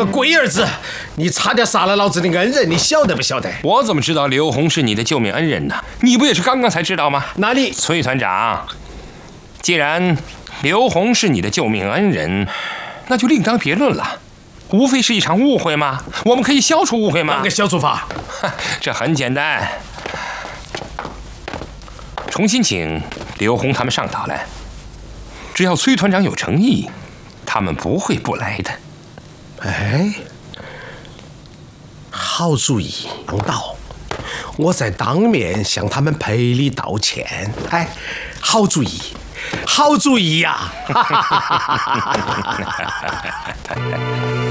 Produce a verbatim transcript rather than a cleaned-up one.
个龟儿子，你差点杀了老子的恩人，你晓得不晓得？ 我怎么知道刘洪是你的救命恩人呢？你不也是刚刚才知道吗？ 哪里？ 崔团长，既然刘洪是你的救命恩人，那就另当别论了。无非是一场误会嘛，我们可以消除误会嘛。 哪个消除法？ 这很简单，重新请刘洪他们上岛来。只要崔团长有诚意，他们不会不来的。 哎，好主意，王导，我在当面向他们赔礼道歉。哎，好主意，好主意呀！